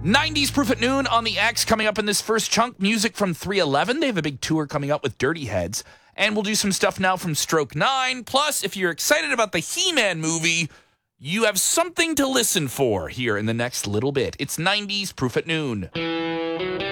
90s Proof at Noon on the X coming up in this first chunk. Music from 311. They have a big tour coming up with Dirty Heads. And we'll do some stuff now from Stroke 9. Plus, if you're excited about the He-Man movie, you have something to listen for here in the next little bit. It's 90s Proof at Noon.